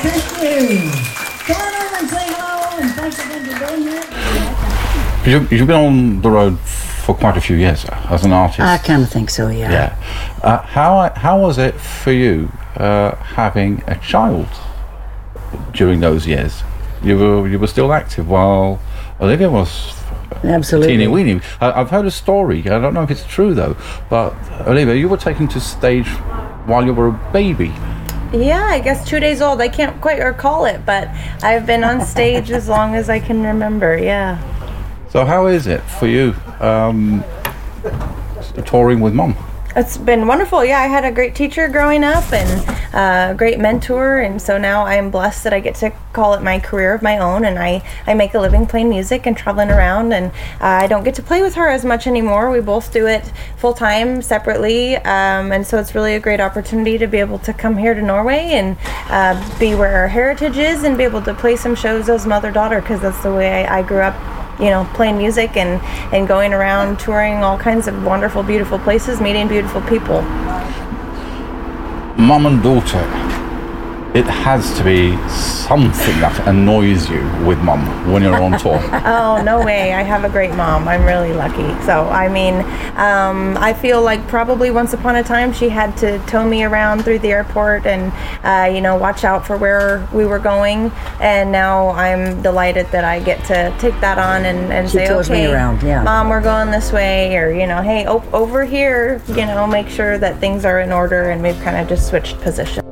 Thank you. Come on over and say hello, and thanks again for being here. You've been on the road for quite a few years as an artist. I kind of think so, yeah. Yeah. How was it for you having a child during those years? You were still active while Olivia was Absolutely. teeny weeny. I've heard a story. I don't know if it's true though, but Olivia, you were taken to stage while you were a baby. Yeah, I guess 2 days old. I can't quite recall it, but I've been on stage as long as I can remember. Yeah. So how is it for you touring with Mum? It's been wonderful. Yeah, I had a great teacher growing up and a great mentor, and so now I'm blessed that I get to call it my career of my own, and I make a living playing music and traveling around, and I don't get to play with her as much anymore. We both do it full-time separately, and so it's really a great opportunity to be able to come here to Norway and be where our heritage is and be able to play some shows as mother-daughter, because that's the way I grew up, you know, playing music and going around touring all kinds of wonderful, beautiful places, meeting beautiful people. Mum and daughter, it has to be something that annoys you with Mum when you're on tour. Oh, no way. I have a great mom. I'm really lucky. So, I mean, I feel like probably once upon a time she had to tow me around through the airport and, you know, watch out for where we were going. And now I'm delighted that I get to take that on and She say, tows okay, me around, yeah. Mom, we're going this way. Or, you know, hey, over here, you know, make sure that things are in order. And we've kind of just switched positions.